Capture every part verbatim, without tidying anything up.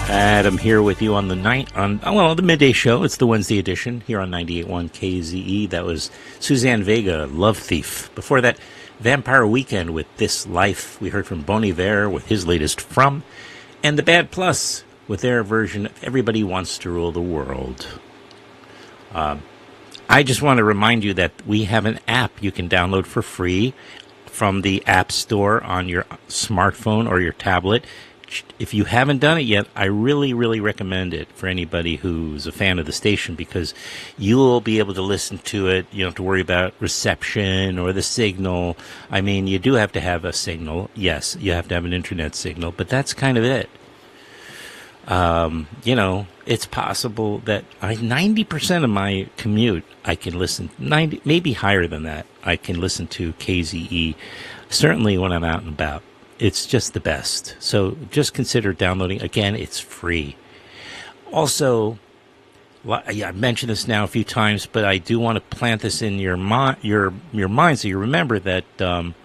Adam here with you on the night on well the midday show. It's the Wednesday edition here on ninety-eight point one K Z E. That was Suzanne Vega, Love Thief. Before that, Vampire Weekend with This Life. We heard from Bon Iver with his latest From, and the Bad Plus with their version of Everybody Wants to Rule the World. Uh, I just want to remind you that we have an app you can download for free from the App Store on your smartphone or your tablet. If you haven't done it yet, I really, really recommend it for anybody who's a fan of the station, because you will be able to listen to it. You don't have to worry about reception or the signal. I mean, you do have to have a signal. Yes, you have to have an internet signal, but that's kind of it. Um, you know, it's possible that I, ninety percent of my commute, I can listen, ninety, maybe higher than that, I can listen to K Z E, certainly when I'm out and about. It's just the best. So just consider downloading. Again, it's free. Also, yeah, I've mentioned this now a few times, but I do want to plant this in your mi- your your mind so you remember that um,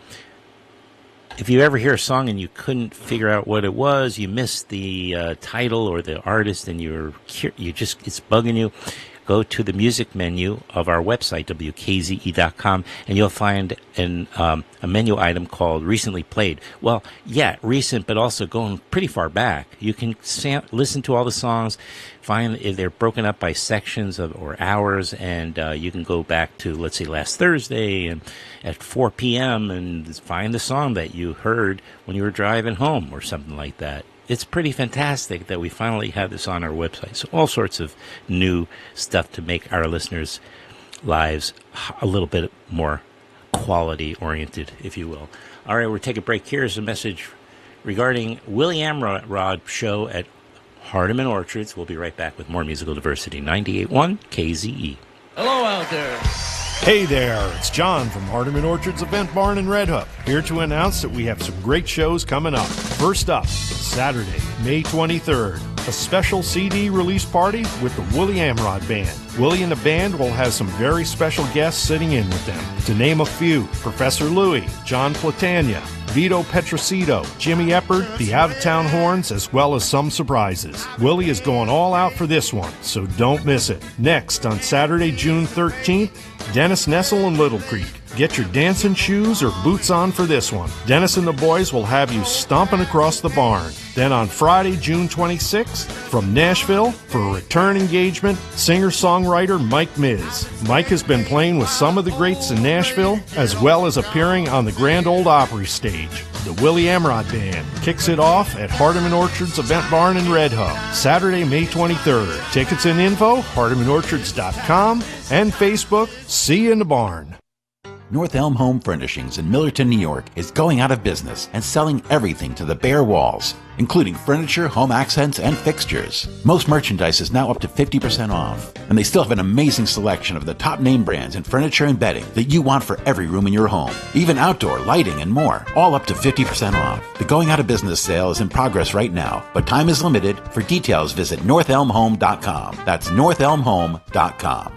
if you ever hear a song and you couldn't figure out what it was, you missed the uh, title or the artist, and you're you just it's bugging you, go to the music menu of our website, W K Z E dot com, and you'll find an, um, a menu item called Recently Played. Well, yeah, recent, but also going pretty far back. You can sam- listen to all the songs, find if they're broken up by sections of, or hours, and uh, you can go back to, let's say, last Thursday and at four p.m. and find the song that you heard when you were driving home or something like that. It's pretty fantastic that we finally have this on our website. So all sorts of new stuff to make our listeners' lives a little bit more quality-oriented, if you will. All right, we'll take a break. Here's a message regarding Willie Amrod show at Hardeman Orchards. We'll be right back with more musical diversity. ninety-eight point one K Z E. Hello out there. Hey there, it's John from Hardeman Orchards Event Barn in Red Hook, here to announce that we have some great shows coming up. First up, Saturday, May twenty-third, a special C D release party with the Willie Amrod Band. Willie and the band will have some very special guests sitting in with them. To name a few, Professor Louie, John Platania, Vito Petrosito, Jimmy Eppard, the Out-of-Town Horns, as well as some surprises. Willie is going all out for this one, so don't miss it. Next, on Saturday, June thirteenth, Dennis Nessel and Little Creek. Get your dancing shoes or boots on for this one. Dennis and the boys will have you stomping across the barn. Then on Friday, June twenty-sixth, from Nashville, for a return engagement, singer-songwriter Mike Miz. Mike has been playing with some of the greats in Nashville, as well as appearing on the Grand Ole Opry stage. The Willie Amrod Band kicks it off at Hardeman Orchards Event Barn in Red Hook, Saturday, May twenty-third. Tickets and info, hardeman orchards dot com and Facebook. See you in the barn. North Elm Home Furnishings in Millerton, New York is going out of business and selling everything to the bare walls, including furniture, home accents, and fixtures. Most merchandise is now up to fifty percent off, and they still have an amazing selection of the top name brands in furniture and bedding that you want for every room in your home, even outdoor lighting and more, all up to fifty percent off. The going out of business sale is in progress right now, but time is limited. For details, visit north elm home dot com. That's north elm home dot com.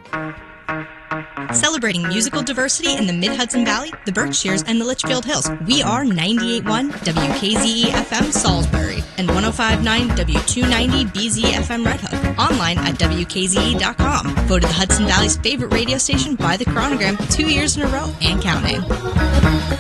Celebrating musical diversity in the Mid-Hudson Valley, the Berkshires, and the Litchfield Hills. We are ninety-eight point one W K Z E F M Salisbury and one oh five point nine W two ninety B Z F M Red Hook. Online at W K Z E dot com. Voted the Hudson Valley's favorite radio station by the Chronogram two years in a row and counting.